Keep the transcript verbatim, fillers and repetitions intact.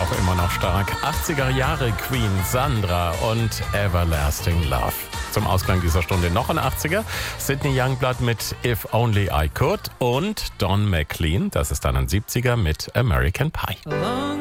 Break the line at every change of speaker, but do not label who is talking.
auch immer noch stark. achtziger Jahre Queen, Sandra und Everlasting Love. Zum Ausklang dieser Stunde noch ein achtziger. Sidney Youngblood mit If Only I Could und Don McLean, das ist dann ein siebziger mit American Pie.